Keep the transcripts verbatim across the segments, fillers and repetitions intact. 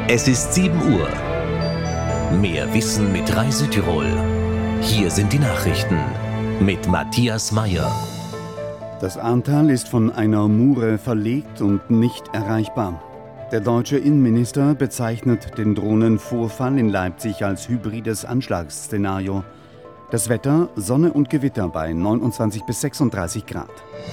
Es ist sieben Uhr. Mehr Wissen mit Rai Südtirol. Hier sind die Nachrichten mit Matthias Meyer. Das Ahrntal ist von einer Mure verlegt und nicht erreichbar. Der deutsche Innenminister bezeichnet den Drohnenvorfall in Leipzig als hybrides Anschlagsszenario. Das Wetter: Sonne und Gewitter bei neunundzwanzig bis sechsunddreißig Grad.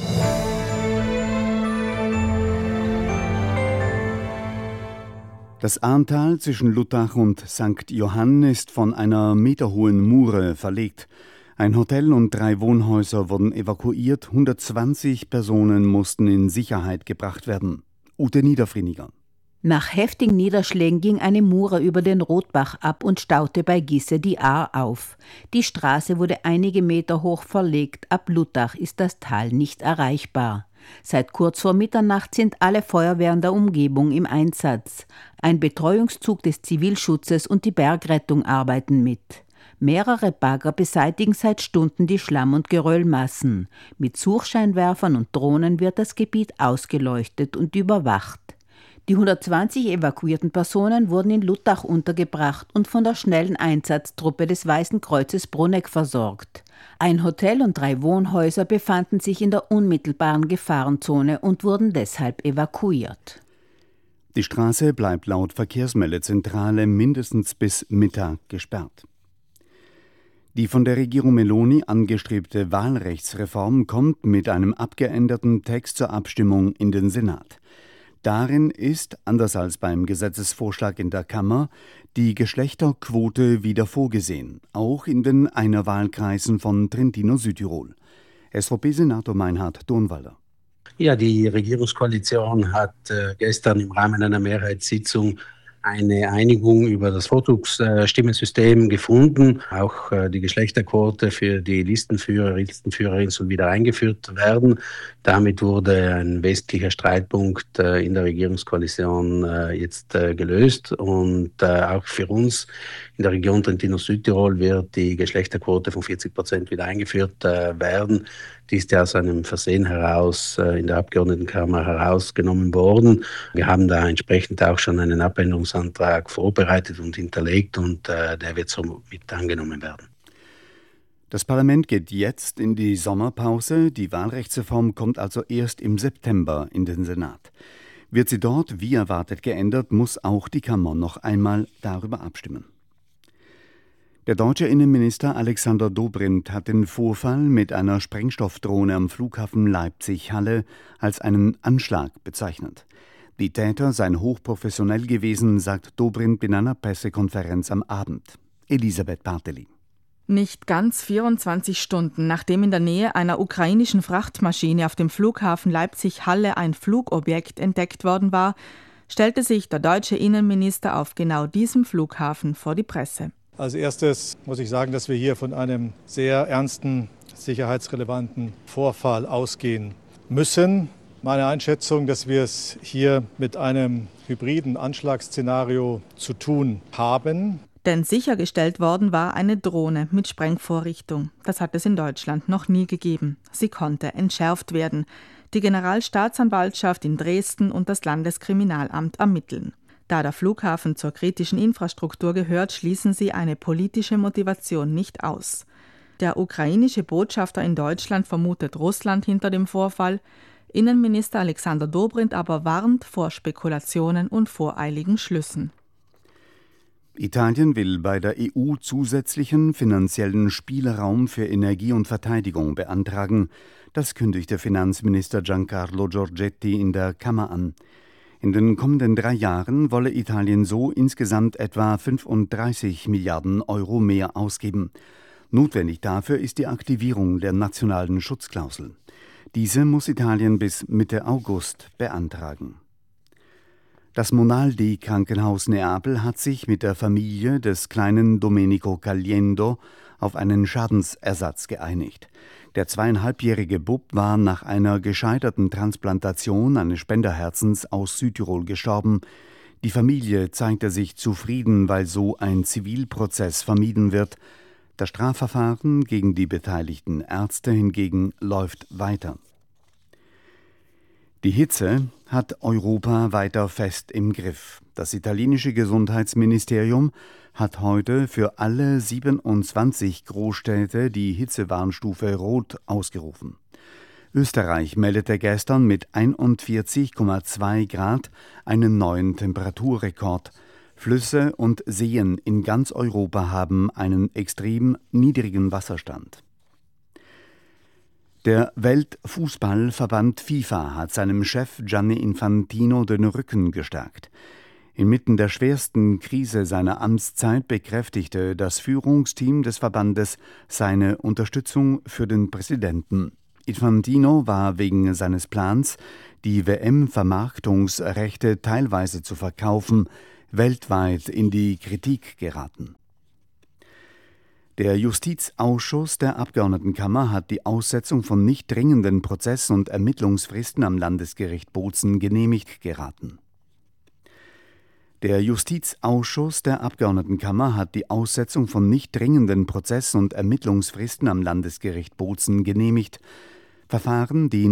Das Ahrntal zwischen Luttach und Sankt Johann ist von einer meterhohen Mure verlegt. Ein Hotel und drei Wohnhäuser wurden evakuiert, hundertzwanzig Personen mussten in Sicherheit gebracht werden. Ute Niederfriniger. Nach heftigen Niederschlägen ging eine Mure über den Rotbach ab und staute bei Gisse die Ahr auf. Die Straße wurde einige Meter hoch verlegt. Ab Luttach ist das Tal nicht erreichbar. Seit kurz vor Mitternacht sind alle Feuerwehren der Umgebung im Einsatz. Ein Betreuungszug des Zivilschutzes und die Bergrettung arbeiten mit. Mehrere Bagger beseitigen seit Stunden die Schlamm- und Geröllmassen. Mit Suchscheinwerfern und Drohnen wird das Gebiet ausgeleuchtet und überwacht. Die hundertzwanzig evakuierten Personen wurden in Luttach untergebracht und von der schnellen Einsatztruppe des Weißen Kreuzes Bruneck versorgt. Ein Hotel und drei Wohnhäuser befanden sich in der unmittelbaren Gefahrenzone und wurden deshalb evakuiert. Die Straße bleibt laut Verkehrsmeldezentrale mindestens bis Mittag gesperrt. Die von der Regierung Meloni angestrebte Wahlrechtsreform kommt mit einem abgeänderten Text zur Abstimmung in den Senat. Darin ist, anders als beim Gesetzesvorschlag in der Kammer, die Geschlechterquote wieder vorgesehen, auch in den Einerwahlkreisen von Trentino-Südtirol. S V P-Senator Meinhard Durnwalder. Ja, die Regierungskoalition hat äh, gestern im Rahmen einer Mehrheitssitzung eine Einigung über das Vorzugsstimmensystem gefunden. Auch äh, die Geschlechterquote für die Listenführer, Listenführerinnen soll wieder eingeführt werden. Damit wurde ein wesentlicher Streitpunkt äh, in der Regierungskoalition äh, jetzt äh, gelöst. Und äh, auch für uns in der Region Trentino-Südtirol wird die Geschlechterquote von vierzig Prozent wieder eingeführt äh, werden. Die ist ja aus einem Versehen heraus äh, in der Abgeordnetenkammer herausgenommen worden. Wir haben da entsprechend auch schon einen Abänderungsantrag vorbereitet und hinterlegt und äh, der wird so mit angenommen werden. Das Parlament geht jetzt in die Sommerpause. Die Wahlrechtsreform kommt also erst im September in den Senat. Wird sie dort wie erwartet geändert, muss auch die Kammer noch einmal darüber abstimmen. Der deutsche Innenminister Alexander Dobrindt hat den Vorfall mit einer Sprengstoffdrohne am Flughafen Leipzig-Halle als einen Anschlag bezeichnet. Die Täter seien hochprofessionell gewesen, sagt Dobrindt in einer Pressekonferenz am Abend. Elisabeth Barteli. Nicht ganz vierundzwanzig Stunden, nachdem in der Nähe einer ukrainischen Frachtmaschine auf dem Flughafen Leipzig-Halle ein Flugobjekt entdeckt worden war, stellte sich der deutsche Innenminister auf genau diesem Flughafen vor die Presse. Als erstes muss ich sagen, dass wir hier von einem sehr ernsten, sicherheitsrelevanten Vorfall ausgehen müssen. Meine Einschätzung, dass wir es hier mit einem hybriden Anschlagsszenario zu tun haben. Denn sichergestellt worden war eine Drohne mit Sprengvorrichtung. Das hat es in Deutschland noch nie gegeben. Sie konnte entschärft werden. Die Generalstaatsanwaltschaft in Dresden und das Landeskriminalamt ermitteln. Da der Flughafen zur kritischen Infrastruktur gehört, schließen sie eine politische Motivation nicht aus. Der ukrainische Botschafter in Deutschland vermutet Russland hinter dem Vorfall. Innenminister Alexander Dobrindt aber warnt vor Spekulationen und voreiligen Schlüssen. Italien will bei der E U zusätzlichen finanziellen Spielraum für Energie und Verteidigung beantragen. Das kündigte Finanzminister Giancarlo Giorgetti in der Kammer an. In den kommenden drei Jahren wolle Italien so insgesamt etwa fünfunddreißig Milliarden Euro mehr ausgeben. Notwendig dafür ist die Aktivierung der nationalen Schutzklausel. Diese muss Italien bis Mitte August beantragen. Das Monaldi-Krankenhaus Neapel hat sich mit der Familie des kleinen Domenico Caliendo auf einen Schadensersatz geeinigt. Der zweieinhalbjährige Bub war nach einer gescheiterten Transplantation eines Spenderherzens aus Südtirol gestorben. Die Familie zeigte sich zufrieden, weil so ein Zivilprozess vermieden wird. Das Strafverfahren gegen die beteiligten Ärzte hingegen läuft weiter. Die Hitze hat Europa weiter fest im Griff. Das italienische Gesundheitsministerium hat heute für alle siebenundzwanzig Großstädte die Hitzewarnstufe Rot ausgerufen. Österreich meldete gestern mit einundvierzig Komma zwei Grad einen neuen Temperaturrekord. Flüsse und Seen in ganz Europa haben einen extrem niedrigen Wasserstand. Der Weltfußballverband FIFA hat seinem Chef Gianni Infantino den Rücken gestärkt. Inmitten der schwersten Krise seiner Amtszeit bekräftigte das Führungsteam des Verbandes seine Unterstützung für den Präsidenten. Infantino war wegen seines Plans, die W M-Vermarktungsrechte teilweise zu verkaufen, weltweit in die Kritik geraten. Der Justizausschuss der Abgeordnetenkammer hat die Aussetzung von nicht dringenden Prozess- und Ermittlungsfristen am Landesgericht Bozen genehmigt geraten. Der Justizausschuss der Abgeordnetenkammer hat die Aussetzung von nicht dringenden Prozess- und Ermittlungsfristen am Landesgericht Bozen genehmigt. Verfahren, die